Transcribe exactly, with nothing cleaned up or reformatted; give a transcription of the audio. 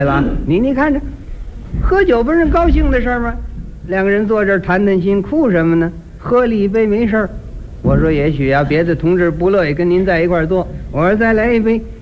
对吧？你你看着，喝酒不是高兴的事儿吗？两个人坐这儿谈谈心，哭什么呢？喝了一杯没事儿。我说也许啊，别的同志不乐意跟您在一块儿坐。我说再来一杯，